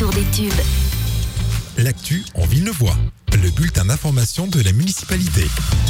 retour des tubes. L'actu en Villeneuvois, le bulletin d'information de la municipalité.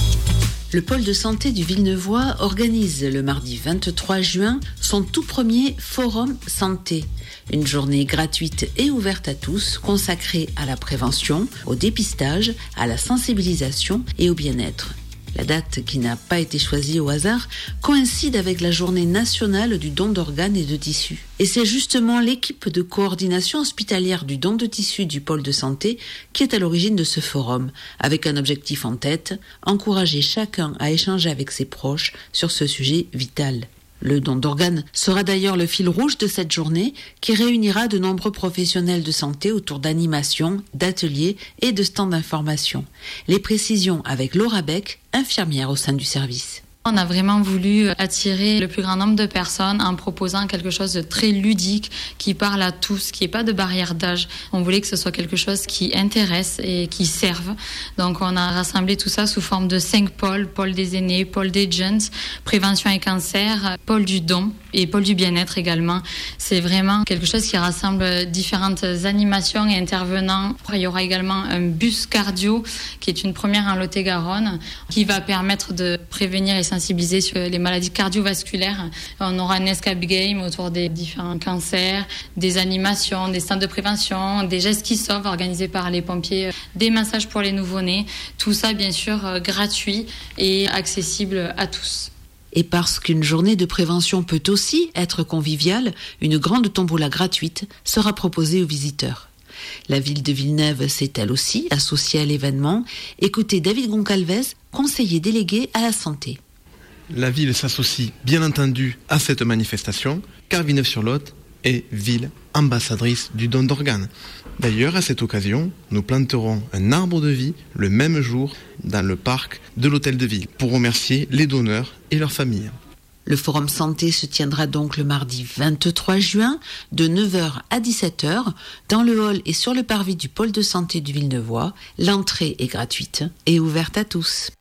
Le pôle de santé du Villeneuvois organise le mardi 23 juin son tout premier Forum Santé. Une journée gratuite et ouverte à tous, consacrée à la prévention, au dépistage, à la sensibilisation et au bien-être. La date, qui n'a pas été choisie au hasard, coïncide avec la journée nationale du don d'organes et de tissus. Et c'est justement l'équipe de coordination hospitalière du don de tissus du pôle de santé qui est à l'origine de ce forum, avec un objectif en tête, encourager chacun à échanger avec ses proches sur ce sujet vital. Le don d'organes sera d'ailleurs le fil rouge de cette journée qui réunira de nombreux professionnels de santé autour d'animations, d'ateliers et de stands d'information. Les précisions avec Laura Beck, infirmière au sein du service. On a vraiment voulu attirer le plus grand nombre de personnes en proposant quelque chose de très ludique qui parle à tous, qui n'ait pas de barrière d'âge. On voulait que ce soit quelque chose qui intéresse et qui serve. Donc on a rassemblé tout ça sous forme de 5 pôles: pôle des aînés, pôle des jeunes, prévention et cancer, pôle du don et pôle du bien-être également. C'est vraiment quelque chose qui rassemble différentes animations et intervenants. Il y aura également un bus cardio qui est une première en Lot-et-Garonne qui va permettre de prévenir et sensibiliser sur les maladies cardiovasculaires. On aura un escape game autour des différents cancers, des animations, des stands de prévention, des gestes qui sauvent organisés par les pompiers, des massages pour les nouveau-nés. Tout ça, bien sûr, gratuit et accessible à tous. Et parce qu'une journée de prévention peut aussi être conviviale, une grande tombola gratuite sera proposée aux visiteurs. La ville de Villeneuve s'est elle aussi associée à l'événement. Écoutez David Goncalves, conseiller délégué à la santé. La ville s'associe bien entendu à cette manifestation, car Villeneuve-sur-Lot est ville ambassadrice du don d'organes. D'ailleurs, à cette occasion, nous planterons un arbre de vie le même jour dans le parc de l'hôtel de ville pour remercier les donneurs et leurs familles. Le Forum Santé se tiendra donc le mardi 23 juin de 9h à 17h dans le hall et sur le parvis du pôle de santé du Villeneuvois. L'entrée est gratuite et ouverte à tous.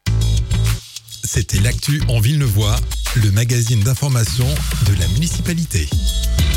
C'était l'actu en Villeneuvois, le magazine d'information de la municipalité.